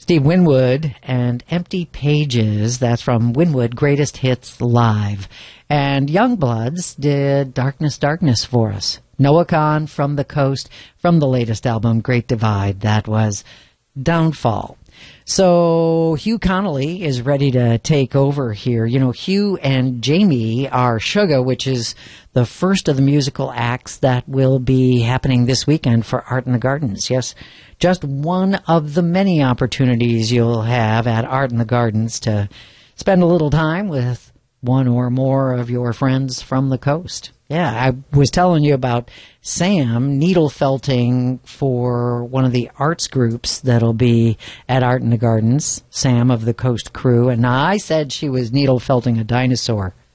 Steve Winwood and Empty Pages. That's from Winwood Greatest Hits Live. And Youngbloods did Darkness, Darkness for us. Noah Kahan from the Coast, from the latest album, Great Divide. That was Downfall. So Hugh Connolly is ready to take over here. You know, Hugh and Jamie are Sugar, which is the first of the musical acts that will be happening this weekend for Art in the Gardens. Yes, just one of the many opportunities you'll have at Art in the Gardens to spend a little time with one or more of your friends from the coast. Yeah, I was telling you about Sam needle felting for one of the arts groups that'll be at Art in the Gardens, Sam of the Coast Crew, and I said she was needle felting a dinosaur.